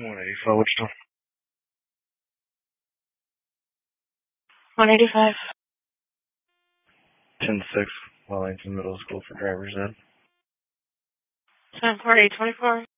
185, Wichita. 185. 10-6, Wellington Middle School for driver's ed. 10-4, 824.